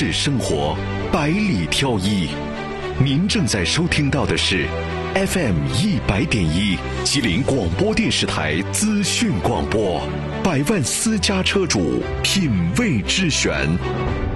市生活，百里挑一。您正在收听到的是 FM100.1吉林广播电视台资讯广播，百万私家车主品味之选。